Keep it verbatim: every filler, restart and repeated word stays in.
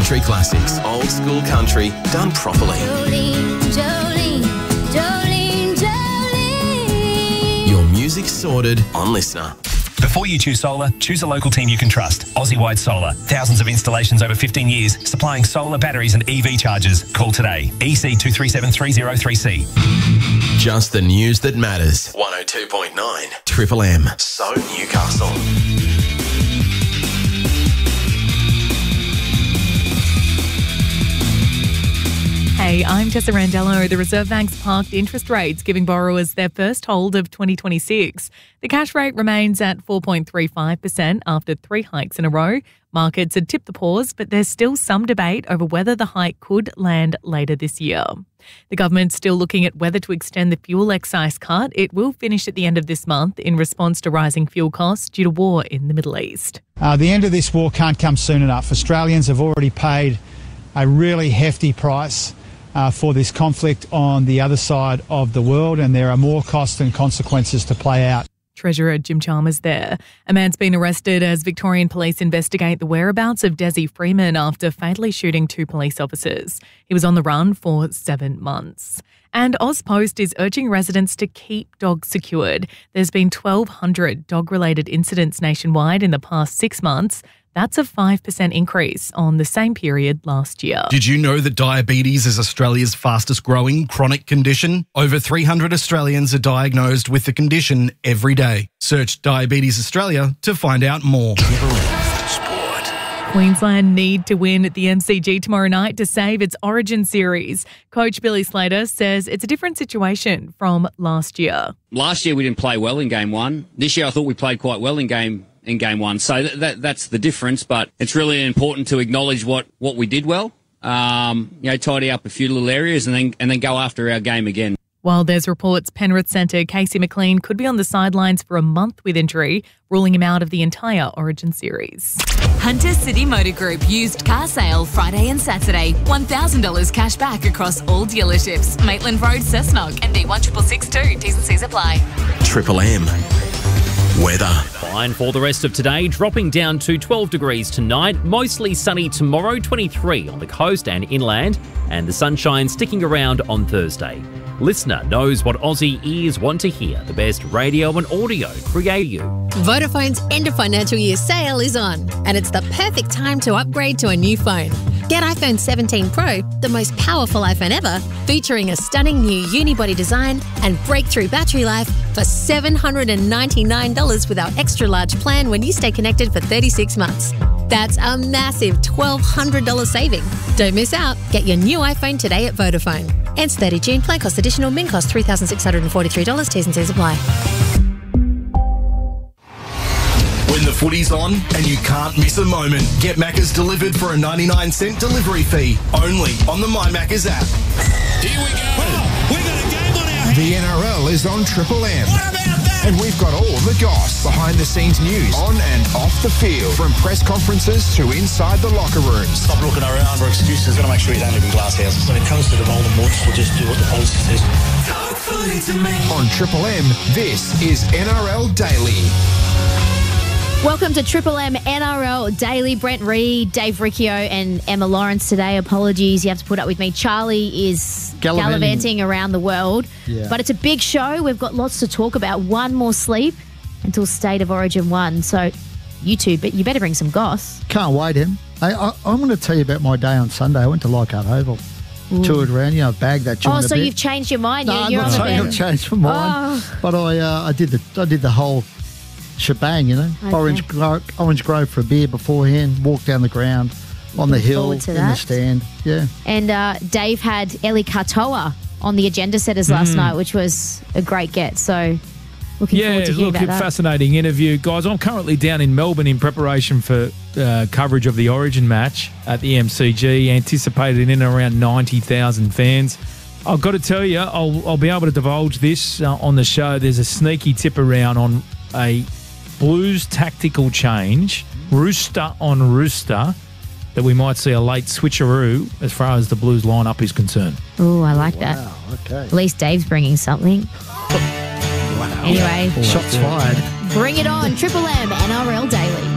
country classics. Old school country done properly. Jolene, Jolene, Jolene, Jolene. Your music sorted on Listener. Before you choose solar, choose a local team you can trust. Aussie-wide Solar. Thousands of installations over fifteen years, supplying solar batteries and E V chargers. Call today. E C two three seven three zero three C. Just the news that matters. one oh two point nine Triple M. So Newcastle. Hey, I'm Tessa Randello. The Reserve Bank's parked interest rates, giving borrowers their first hold of twenty twenty-six. The cash rate remains at four point three five percent after three hikes in a row. Markets had tipped the pause, but there's still some debate over whether the hike could land later this year. The government's still looking at whether to extend the fuel excise cut. It will finish at the end of this month in response to rising fuel costs due to war in the Middle East. Uh, the end of this war can't come soon enough. Australians have already paid a really hefty price Uh, for this conflict on the other side of the world, and there are more costs and consequences to play out. Treasurer Jim Chalmers there. A man's been arrested as Victorian police investigate the whereabouts of Desi Freeman after fatally shooting two police officers. He was on the run for seven months. And AusPost is urging residents to keep dogs secured. There's been twelve hundred dog-related incidents nationwide in the past six months. That's a five percent increase on the same period last year. Did you know that diabetes is Australia's fastest growing chronic condition? Over three hundred Australians are diagnosed with the condition every day. Search Diabetes Australia to find out more. Queensland need to win at the M C G tomorrow night to save its Origin series. Coach Billy Slater says it's a different situation from last year. Last year we didn't play well in game one. This year I thought we played quite well in game in game one. So th- that that's the difference, but it's really important to acknowledge what, what we did well, um, you know, tidy up a few little areas and then and then go after our game again. While there's reports Penrith centre Casey McLean could be on the sidelines for a month with injury, ruling him out of the entire Origin series. Hunter City Motor Group used car sale Friday and Saturday. one thousand dollars cash back across all dealerships. Maitland Road, Cessnock, and B one six six six two. T's and C's apply. Triple M. Weather. Fine for the rest of today, dropping down to twelve degrees tonight. Mostly sunny tomorrow, twenty-three on the coast and inland, and the sunshine sticking around on Thursday. Listener knows what Aussie ears want to hear. The best radio and audio create you. Vodafone's end of financial year sale is on, and it's the perfect time to upgrade to a new phone. Get iPhone seventeen Pro, the most powerful iPhone ever, featuring a stunning new unibody design and breakthrough battery life for seven hundred ninety-nine dollars with our extra large plan when you stay connected for thirty-six months. That's a massive twelve hundred dollars saving. Don't miss out. Get your new iPhone today at Vodafone. Ends thirtieth of June. Plan cost additional. Min cost three thousand six hundred forty-three dollars. T's and C's apply. When the footy's on and you can't miss a moment, get Macca's delivered for a ninety-nine cent delivery fee. Only on the My Macca's app. Here we go. Wow, we've got a game on our hands. The N R L is on Triple M. What about that? And we've got all the goss, behind-the-scenes news, on and off the field, from press conferences to inside the locker rooms. Stop looking around for excuses. Got to make sure you don't live in glass houses. When it comes to the Golden Woods, we'll just do what the policy says. Talk footy to me. On Triple M, this is N R L Daily. Welcome to Triple M N R L Daily. Brent Reid, Dave Riccio and Emma Lawrence today. Apologies, you have to put up with me. Charlie is gallivanting, gallivanting around the world. Yeah. But it's a big show. We've got lots to talk about. One more sleep until State of Origin one. So you two, but you better bring some goss. Can't wait, Em. I, I, I'm going to tell you about my day on Sunday. I went to Leichhardt Oval. Ooh. Toured around, you know, bagged that joint Oh, so a bit. you've changed your mind. No, You're, you're I'm on not the saying I've changed my mind. Oh. But I uh, I did the I did the whole shebang, you know. Okay. Orange Grove, Orange Grove for a beer beforehand, walked down the ground, on the hill, in the stand. Yeah. And uh, Dave had Eli Katoa on the agenda setters last mm. night, which was a great get. So looking yeah, forward to hearing look, about that. Fascinating interview. Guys, I'm currently down in Melbourne in preparation for uh, coverage of the Origin match at the M C G, anticipated in around ninety thousand fans. I've got to tell you, I'll, I'll be able to divulge this uh, on the show. There's a sneaky tip around on a Blues tactical change, rooster on rooster, that we might see a late switcheroo as far as the Blues lineup is concerned. Oh, I like wow, that. Okay. At least Dave's bringing something. Wow. Anyway. Shots fired. Bring it on. Triple M N R L Daily.